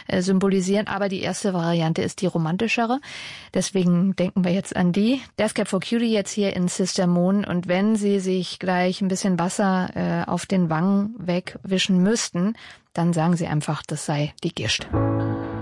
symbolisieren. Aber die erste Variante ist die romantischere. Deswegen denken wir jetzt an die. Death Cab for Cutie jetzt hier in Sister Moon. Und wenn Sie sich gleich ein bisschen Wasser auf den Wangen wegwischen müssten, dann sagen Sie einfach, das sei die Gischt.